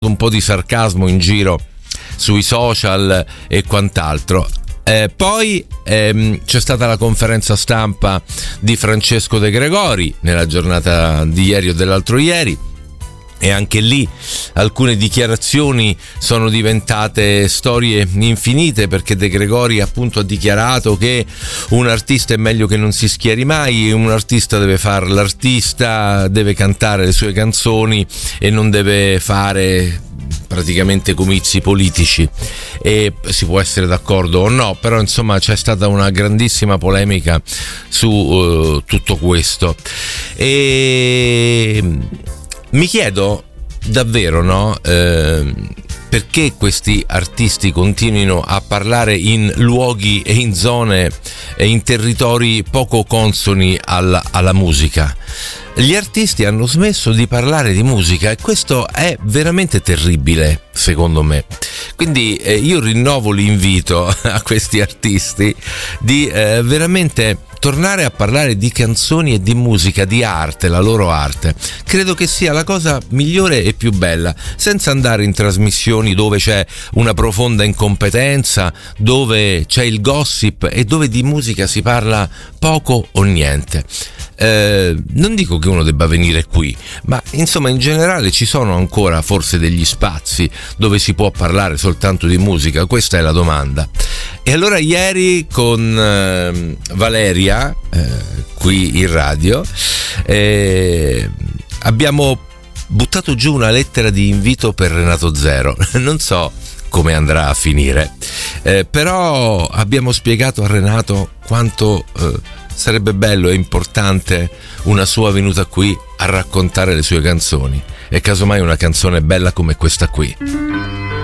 un po' di sarcasmo in giro sui social e quant'altro. Poi c'è stata la conferenza stampa di Francesco De Gregori nella giornata di ieri o dell'altro ieri, e anche lì alcune dichiarazioni sono diventate storie infinite, perché De Gregori appunto ha dichiarato che un artista è meglio che non si schieri mai, un artista deve fare l'artista, deve cantare le sue canzoni e non deve fare praticamente comizi politici. E si può essere d'accordo o no, però insomma c'è stata una grandissima polemica su tutto questo, e mi chiedo davvero, no, perché questi artisti continuino a parlare in luoghi e in zone e in territori poco consoni alla musica. Gli artisti hanno smesso di parlare di musica e questo è veramente terribile, secondo me. Quindi io rinnovo l'invito a questi artisti di veramente tornare a parlare di canzoni e di musica, di arte, la loro arte. Credo che sia la cosa migliore e più bella, senza andare in trasmissioni dove c'è una profonda incompetenza, dove c'è il gossip e dove di musica si parla poco o niente. Non dico che uno debba venire qui, ma insomma in generale ci sono ancora forse degli spazi dove si può parlare soltanto di musica? Questa è la domanda. E allora ieri con Valeria qui in radio abbiamo buttato giù una lettera di invito per Renato Zero. Non so come andrà a finire, però abbiamo spiegato a Renato quanto sarebbe bello e importante una sua venuta qui a raccontare le sue canzoni, e casomai una canzone bella come questa qui.